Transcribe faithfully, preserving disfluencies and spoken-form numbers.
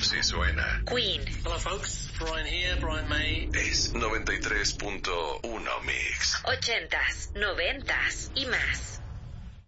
Así suena Queen. Hello folks, Brian here, Brian May. Es noventa y tres punto uno Mix. Ochentas, noventas y más.